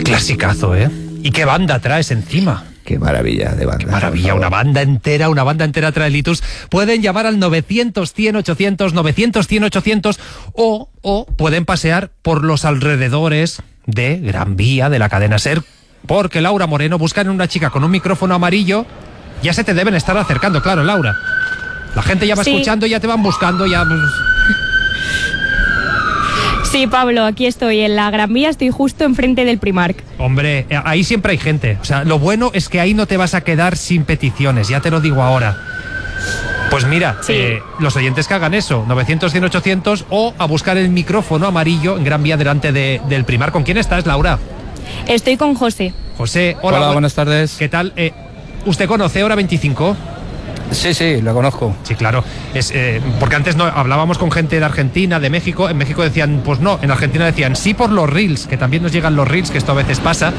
Clasicazo, ¿eh? ¿Y qué banda traes encima? Qué maravilla de banda. Qué maravilla, una banda entera trae Litus. Pueden llamar al 900-100-800, 900-100-800 o pueden pasear por los alrededores de Gran Vía, de la cadena SER, porque Laura Moreno, buscan una chica con un micrófono amarillo, ya se te deben estar acercando, claro, Laura. La gente ya va escuchando, ya te van buscando, ya... Sí, Pablo, aquí estoy en la Gran Vía, estoy justo enfrente del Primark. Hombre, ahí siempre hay gente. O sea, lo bueno es que ahí no te vas a quedar sin peticiones, ya te lo digo ahora. Pues mira, los oyentes que hagan eso, 900-100-800 o a buscar el micrófono amarillo en Gran Vía delante del Primark. ¿Con quién estás, Laura? Estoy con José. José, hola, buenas tardes. ¿Qué tal? ¿Usted conoce Hora 25? Sí, lo conozco. Sí, claro. Porque antes no hablábamos con gente de Argentina, de México. En México decían, pues no. En Argentina decían, sí, por los reels, que también nos llegan los reels, que esto a veces pasa.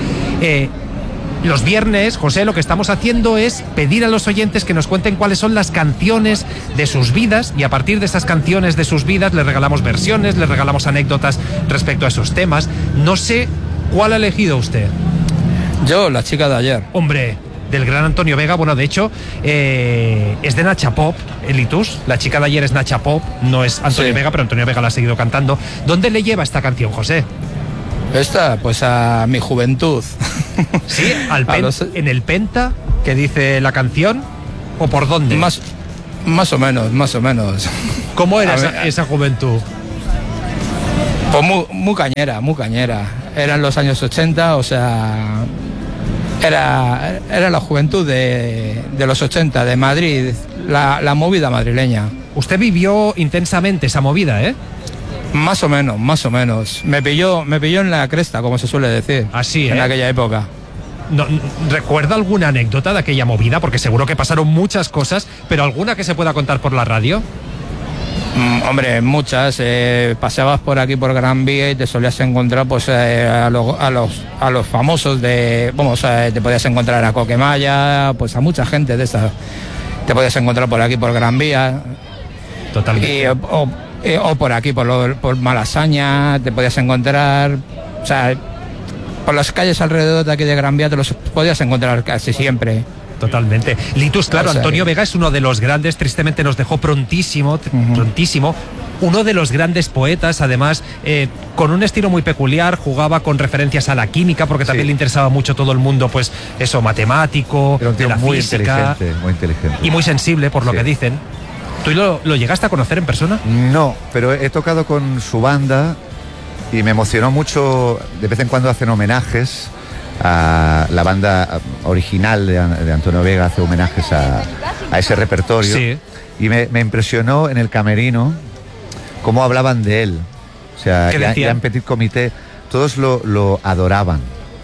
Los viernes, José, lo que estamos haciendo es pedir a los oyentes que nos cuenten cuáles son las canciones de sus vidas, y a partir de esas canciones de sus vidas les regalamos versiones, les regalamos anécdotas respecto a esos temas. No sé cuál ha elegido usted. Yo, La chica de ayer. Hombre, del gran Antonio Vega. Bueno, de hecho, es de Nacha Pop, Litus. La chica de ayer es Nacha Pop, no es Antonio Vega, pero Antonio Vega la ha seguido cantando. ¿Dónde le lleva esta canción, José? Esta, pues a mi juventud. ¿Sí? ¿En el Penta, que dice la canción? ¿O por dónde? Más o menos. ¿Cómo era esa juventud? Pues muy cañera. Eran los años 80, o sea... Era la juventud de los 80, de Madrid, la movida madrileña. Usted vivió intensamente esa movida, ¿eh? Más o menos. Me pilló en la cresta, como se suele decir. Así, en aquella época. No, ¿recuerda alguna anécdota de aquella movida? Porque seguro que pasaron muchas cosas, pero ¿alguna que se pueda contar por la radio? Hombre, muchas. Paseabas por aquí por Gran Vía y te solías encontrar pues a los famosos de... te podías encontrar a Coquemaya, pues a mucha gente de esta. Te podías encontrar por aquí por Gran Vía. Totalmente. O por aquí, por Malasaña, te podías encontrar... O sea, por las calles alrededor de aquí de Gran Vía te los podías encontrar casi siempre. Totalmente. Litus, claro, Antonio Vega es uno de los grandes, tristemente nos dejó prontísimo, uno de los grandes poetas, además, con un estilo muy peculiar, jugaba con referencias a la química, porque también le interesaba mucho todo el mundo, pues eso, matemático, era un tío de la muy física, muy inteligente. Y muy sensible, por lo que dicen. ¿Tú lo llegaste a conocer en persona? No, pero he tocado con su banda y me emocionó mucho. De vez en cuando hacen homenajes a la banda original de Antonio Vega, hace homenajes a ese repertorio. Sí. Y me impresionó en el camerino cómo hablaban de él. O sea, ya en Petit Comité todos lo adoraban.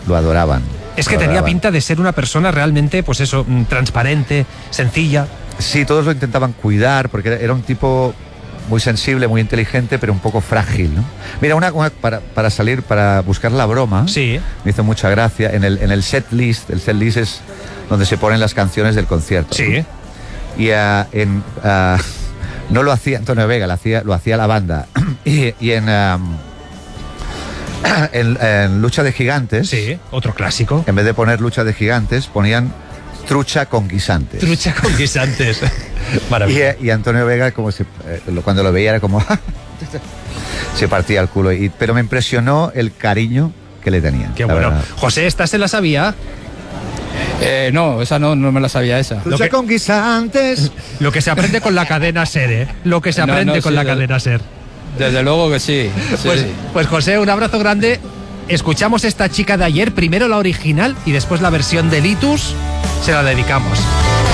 Es que tenía pinta de ser una persona realmente, pues eso, transparente, sencilla. Sí, todos lo intentaban cuidar, porque era un tipo muy sensible, muy inteligente, pero un poco frágil, ¿no? Mira, para buscar la broma, me hizo mucha gracia, en el set list. El set list es donde se ponen las canciones del concierto. Sí. ¿No? Y no lo hacía Antonio Vega, lo hacía la banda. y en Lucha de Gigantes... Sí, otro clásico. En vez de poner Lucha de Gigantes, ponían Trucha con guisantes. Trucha con guisantes. Maravilloso. Y Antonio Vega, cuando lo veía, era como... se partía el culo. Pero me impresionó el cariño que le tenían. Qué bueno. Verdad. José, ¿esta se la sabía? No, esa no me la sabía esa. Trucha con guisantes. Lo que se aprende con la cadena SER, ¿eh? Lo que se aprende con la cadena SER. Desde luego que sí. Pues José, un abrazo grande. Escuchamos esta chica de ayer, primero la original y después la versión de Litus. Se la dedicamos.